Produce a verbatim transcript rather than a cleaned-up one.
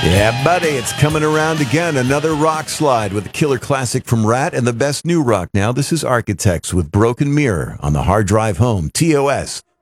Yeah, buddy, it's coming around again. Another rock slide with a killer classic from Rat and the best new rock now. This is Architects with Broken Mirror on the hard drive home. T O S